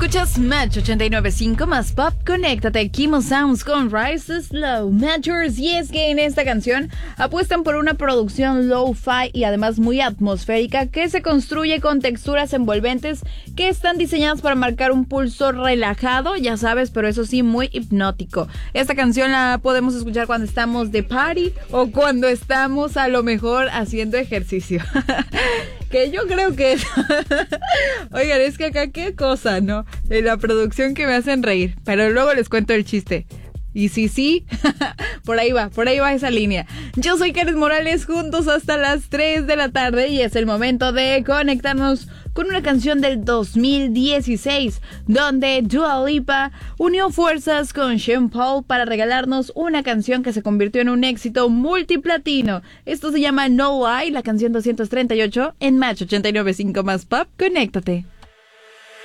Escuchas Match 89.5 más Pop. Conéctate, Kimo Sounds con Rise Slow Matchers. Y es que en esta canción apuestan por una producción lo-fi y además muy atmosférica que se construye con texturas envolventes que están diseñadas para marcar un pulso relajado, ya sabes, pero eso sí, muy hipnótico. Esta canción la podemos escuchar cuando estamos de party o cuando estamos a lo mejor haciendo ejercicio. Que yo creo que es... Oigan, es que acá qué cosa, ¿no? De la producción que me hacen reír. Pero luego les cuento el chiste. Y sí, por ahí va esa línea. Yo soy Karen Morales, juntos hasta las 3 de la tarde y es el momento de conectarnos con una canción del 2016, donde Dua Lipa unió fuerzas con Sean Paul para regalarnos una canción que se convirtió en un éxito multiplatino. Esto se llama No Lie, la canción 238 en Match 89.5 más Pop. Conéctate.